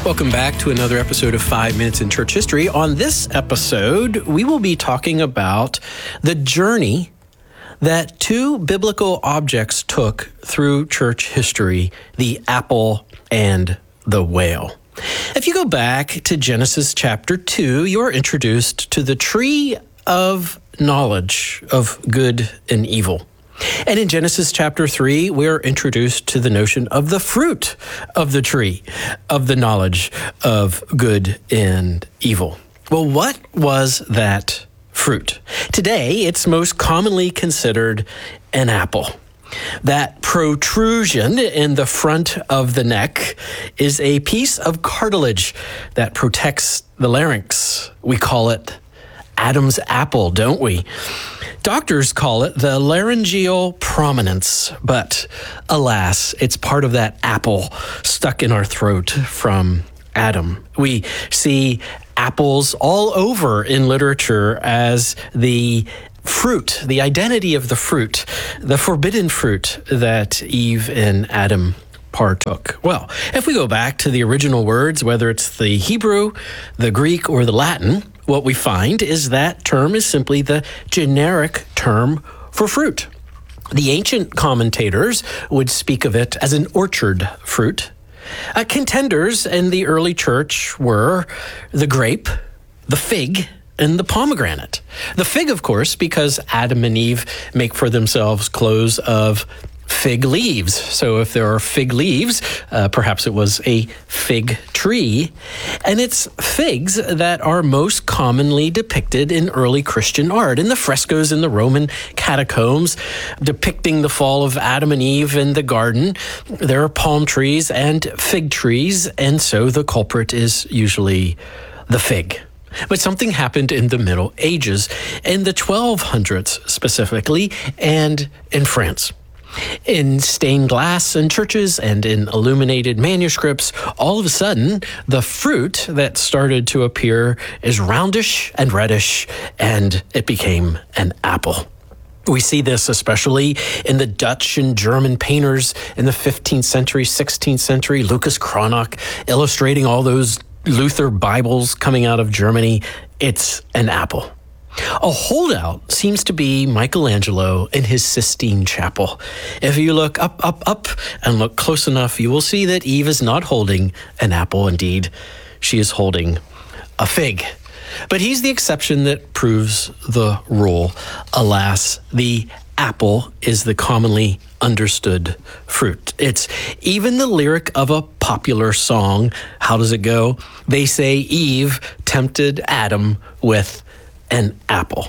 Welcome back to another episode of 5 Minutes in Church History. On this episode, we will be talking about the journey that two biblical objects took through church history, the apple and the whale. If you go back to Genesis chapter 2, you're introduced to the tree of knowledge of good and evil. And in Genesis chapter 3, we're introduced to the notion of the fruit of the tree of the knowledge of good and evil. Well, what was that fruit? Today, it's most commonly considered an apple. That protrusion in the front of the neck is a piece of cartilage that protects the larynx. We call it Adam's apple, don't we? Doctors call it the laryngeal prominence, but alas, it's part of that apple stuck in our throat from Adam. We see apples all over in literature as the fruit, the identity of the fruit, the forbidden fruit that Eve and Adam partook. Well, if we go back to the original words, whether it's the Hebrew, the Greek, or the Latin, what we find is that term is simply the generic term for fruit. The ancient commentators would speak of it as an orchard fruit. Contenders in the early church were the grape, the fig, and the pomegranate. The fig, of course, because Adam and Eve make for themselves clothes of fig leaves. So if there are fig leaves, perhaps it was a fig tree. And it's figs that are most commonly depicted in early Christian art. In the frescoes in the Roman catacombs depicting the fall of Adam and Eve in the garden, there are palm trees and fig trees, and so the culprit is usually the fig. But something happened in the Middle Ages, in the 1200s specifically, and in France. In stained glass in churches and in illuminated manuscripts, all of a sudden, the fruit that started to appear is roundish and reddish, and it became an apple. We see this especially in the Dutch and German painters in the 15th century, 16th century, Lucas Cranach, illustrating all those Luther Bibles coming out of Germany. It's an apple. A holdout seems to be Michelangelo in his Sistine Chapel. If you look up, and look close enough, you will see that Eve is not holding an apple. Indeed, she is holding a fig. But he's the exception that proves the rule. Alas, the apple is the commonly understood fruit. It's even the lyric of a popular song. How does it go? They say Eve tempted Adam with an apple.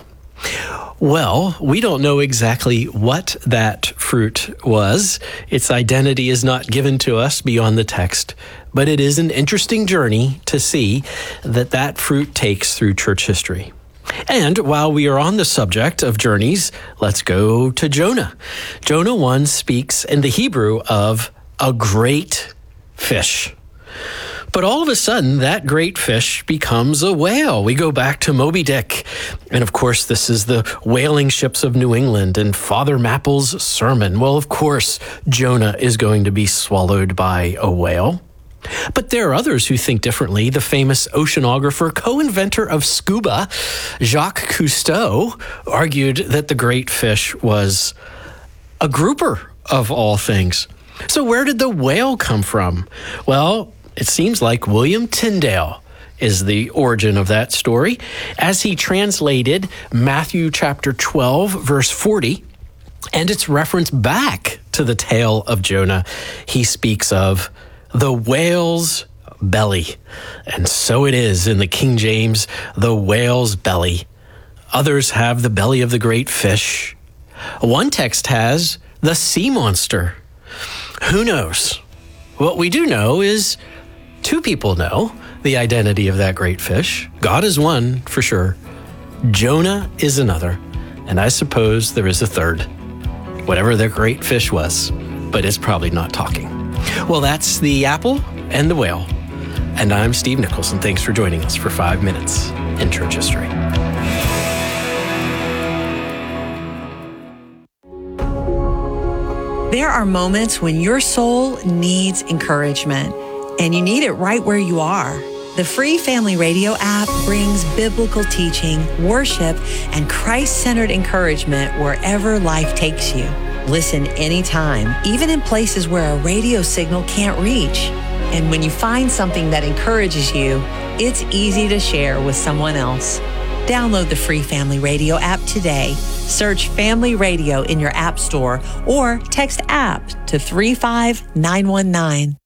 Well, we don't know exactly what that fruit was. Its identity is not given to us beyond the text, but it is an interesting journey to see that fruit takes through church history. And while we are on the subject of journeys, let's go to Jonah. Jonah 1 speaks in the Hebrew of a great fish. But all of a sudden, that great fish becomes a whale. We go back to Moby Dick. And of course, this is the whaling ships of New England and Father Mapple's sermon. Well, of course, Jonah is going to be swallowed by a whale. But there are others who think differently. The famous oceanographer, co-inventor of scuba, Jacques Cousteau, argued that the great fish was a grouper of all things. So where did the whale come from? Well, it seems like William Tyndale is the origin of that story, as he translated Matthew chapter 12, verse 40, and it's referenced back to the tale of Jonah. He speaks of the whale's belly. And so it is in the King James, the whale's belly. Others have the belly of the great fish. One text has the sea monster. Who knows? What we do know is two people know the identity of that great fish. God is one, for sure. Jonah is another. And I suppose there is a third. Whatever their great fish was, but it's probably not talking. Well, that's the apple and the whale. And I'm Steve Nicholson. Thanks for joining us for 5 Minutes in Church History. There are moments when your soul needs encouragement. And you need it right where you are. The free Family Radio app brings biblical teaching, worship, and Christ-centered encouragement wherever life takes you. Listen anytime, even in places where a radio signal can't reach. And when you find something that encourages you, it's easy to share with someone else. Download the free Family Radio app today. Search Family Radio in your app store or text APP to 35919.